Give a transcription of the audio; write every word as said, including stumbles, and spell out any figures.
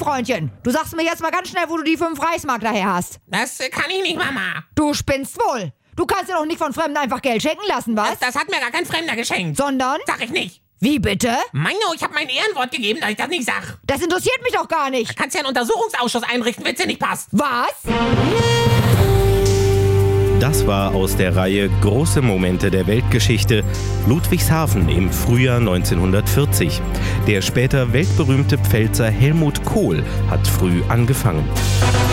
Freundchen, du sagst mir jetzt mal ganz schnell, wo du die fünf Reichsmark daher hast. Das äh, kann ich nicht, Mama. Du spinnst wohl. Du kannst dir doch nicht von Fremden einfach Geld schenken lassen, was? Das, das hat mir gar kein Fremder geschenkt. Sondern? Sag ich nicht. Wie bitte? Meino, ich habe mein Ehrenwort gegeben, dass ich das nicht sag. Das interessiert mich doch gar nicht. Da kannst ja einen Untersuchungsausschuss einrichten, wenn's dir nicht passt. Was? Das war aus der Reihe Große Momente der Weltgeschichte Ludwigshafen im Frühjahr neunzehnhundertvierzig. Der später weltberühmte Pfälzer Helmut Kohl hat früh angefangen.